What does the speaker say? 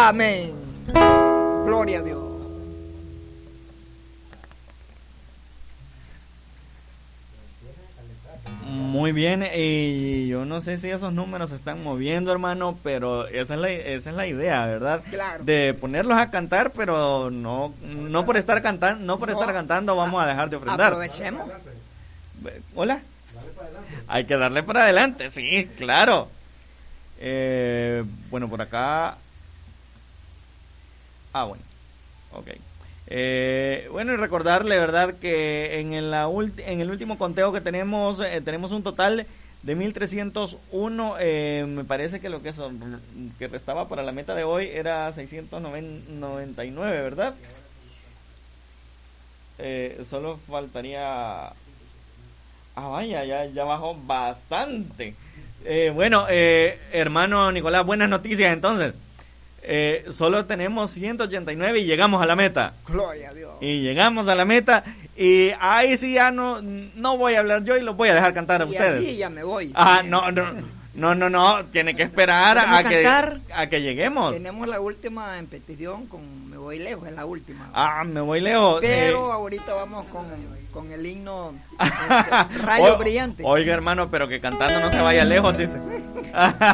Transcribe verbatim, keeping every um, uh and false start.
Amén. Gloria a Dios. Muy bien, y yo no sé si esos números se están moviendo, hermano, pero esa es la, esa es la idea, ¿verdad? Claro. De ponerlos a cantar, pero no no por estar cantando, no por No. estar cantando vamos a dejar de ofrendar. Aprovechemos. Hola. Hay que darle para adelante, sí, claro. Eh, bueno, por acá. Ah, bueno. Ok. Eh, bueno, y recordarle, ¿verdad?, que en el, la ulti- en el último conteo que tenemos, eh, tenemos un total de mil trescientos uno. Eh, me parece que lo que, son, que restaba para la meta de hoy era seiscientos noventa y nueve, ¿verdad? Eh, solo faltaría... Ah, vaya, ya, ya bajó bastante. Eh, bueno, eh, hermano Nicolás, buenas noticias entonces. Eh, solo tenemos ciento ochenta y nueve y llegamos a la meta. Gloria a Dios. Y llegamos a la meta. Y ahí sí ya no, no voy a hablar yo y los voy a dejar cantar a Y ustedes. así ya me voy. Ah, no, no, no, no, no. Tiene que esperar a ¿Podemos que, cantar? a que lleguemos. Tenemos la última en petición con Me Voy Lejos, es la última. Ah, me voy lejos. Pero Eh, ahorita vamos con, con el himno este, Rayos o- Brillantes. Oiga, hermano, pero que cantando no se vaya lejos, dice.